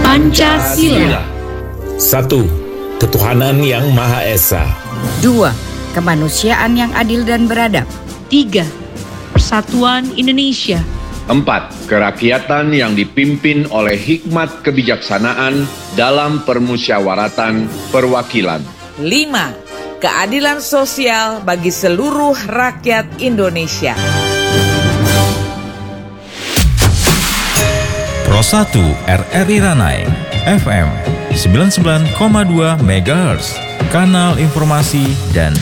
Pancasila. 1. Ketuhanan yang Maha Esa. 2. Kemanusiaan yang adil dan beradab. 3. Persatuan Indonesia. 4. Kerakyatan yang dipimpin oleh hikmat kebijaksanaan dalam permusyawaratan perwakilan. 5. Keadilan sosial bagi seluruh rakyat Indonesia. Pro 1 RRI Ranai FM 99,2 MHz, kanal informasi dan